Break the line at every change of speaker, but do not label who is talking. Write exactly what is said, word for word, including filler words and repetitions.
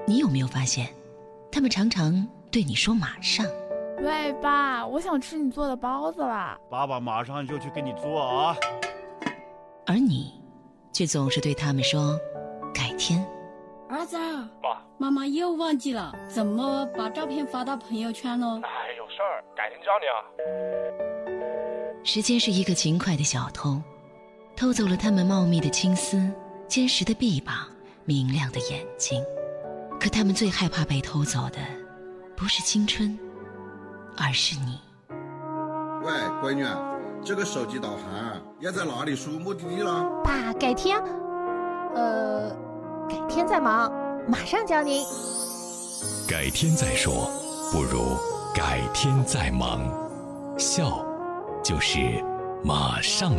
你有没有发现，他们常常对你说马上。
喂，爸，我想吃你做的包子啦。
爸爸马上就去给你做啊。
而你却总是对他们说改天。
儿子，
爸，
妈妈又忘记了怎么把照片发到朋友圈了。
哎，有事儿，改天教你啊。
时间是一个勤快的小偷，偷走了他们茂密的青丝、坚实的臂膀、明亮的眼睛。可他们最害怕被偷走的，不是青春，而是你。
喂，闺女，这个手机导航要在哪里输目的地了？
爸，改天，呃，改天再忙，马上教您。
改天再说，不如改天再忙。笑，就是马上